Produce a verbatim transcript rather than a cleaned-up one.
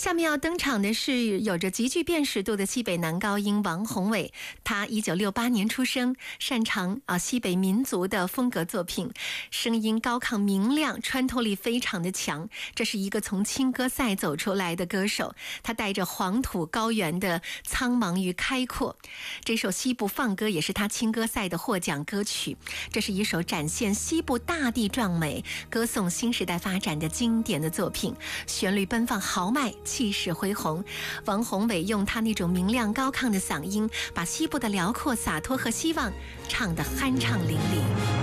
下面要登场的是有着极具辨识度的西北男高音王宏伟，他一九六八年出生，擅长啊西北民族的风格作品，声音高亢明亮，穿透力非常的强。这是一个从青歌赛走出来的歌手，他带着黄土高原的苍茫与开阔。这首西部放歌也是他青歌赛的获奖歌曲，这是一首展现西部大地壮美、歌颂新时代发展的经典的作品，旋律奔放豪迈，气势恢宏。王宏伟用他那种明亮高亢的嗓音，把西部的辽阔、洒脱和希望唱得酣畅淋漓。